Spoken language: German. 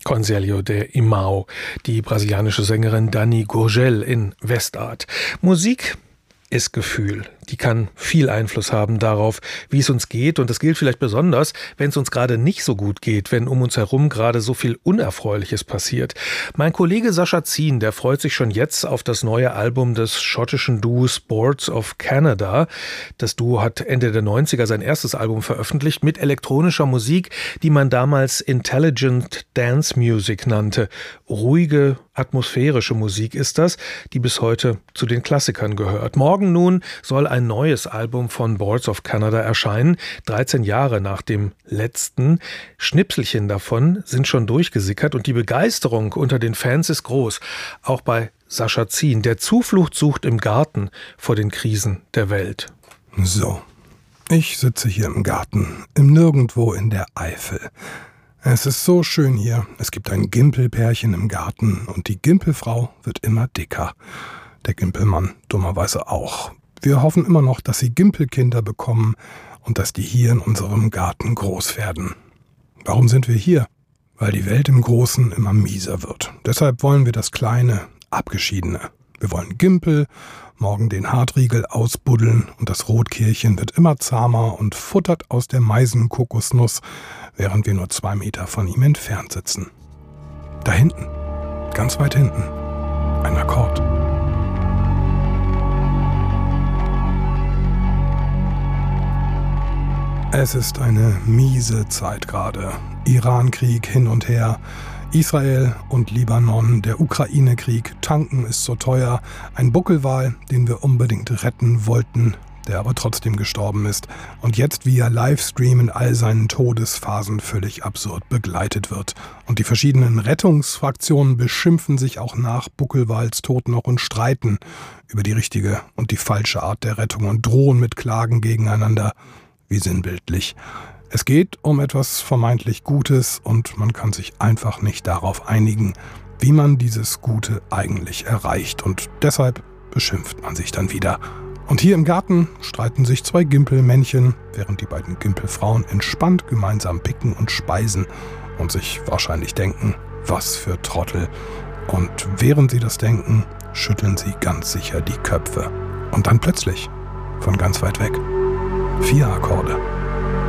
Conselho de Imao, die brasilianische Sängerin Dani Gurgel in Westart. Musik ist Gefühl. Die kann viel Einfluss haben darauf, wie es uns geht. Und das gilt vielleicht besonders, wenn es uns gerade nicht so gut geht, wenn um uns herum gerade so viel Unerfreuliches passiert. Mein Kollege Sascha Zien, der freut sich schon jetzt auf das neue Album des schottischen Duos Boards of Canada. Das Duo hat Ende der 90er sein erstes Album veröffentlicht mit elektronischer Musik, die man damals Intelligent Dance Music nannte. Ruhige, atmosphärische Musik ist das, die bis heute zu den Klassikern gehört. Morgen nun soll ein neues Album von Boards of Canada erscheinen, 13 Jahre nach dem letzten. Schnipselchen davon sind schon durchgesickert und die Begeisterung unter den Fans ist groß. Auch bei Sascha Zien, der Zuflucht sucht im Garten vor den Krisen der Welt. So, ich sitze hier im Garten, im Nirgendwo in der Eifel. Es ist so schön hier. Es gibt ein Gimpelpärchen im Garten und die Gimpelfrau wird immer dicker. Der Gimpelmann dummerweise auch. Wir hoffen immer noch, dass sie Gimpelkinder bekommen und dass die hier in unserem Garten groß werden. Warum sind wir hier? Weil die Welt im Großen immer mieser wird. Deshalb wollen wir das Kleine, Abgeschiedene. Wir wollen Gimpel, morgen den Hartriegel ausbuddeln und das Rotkehlchen wird immer zahmer und futtert aus der Meisenkokosnuss, während wir nur 2 Meter von ihm entfernt sitzen. Da hinten, ganz weit hinten, ein Akkord. Es ist eine miese Zeit gerade. Irankrieg hin und her, Israel und Libanon, der Ukraine-Krieg, tanken ist so teuer, ein Buckelwal, den wir unbedingt retten wollten, der aber trotzdem gestorben ist und jetzt via Livestream in all seinen Todesphasen völlig absurd begleitet wird. Und die verschiedenen Rettungsfraktionen beschimpfen sich auch nach Buckelwals Tod noch und streiten über die richtige und die falsche Art der Rettung und drohen mit Klagen gegeneinander. Wie sinnbildlich. Es geht um etwas vermeintlich Gutes und man kann sich einfach nicht darauf einigen, wie man dieses Gute eigentlich erreicht. Und deshalb beschimpft man sich dann wieder. Und hier im Garten streiten sich 2 Gimpelmännchen, während die beiden Gimpelfrauen entspannt gemeinsam picken und speisen und sich wahrscheinlich denken, was für Trottel. Und während sie das denken, schütteln sie ganz sicher die Köpfe. Und dann plötzlich, von ganz weit weg, 4 Akkorde.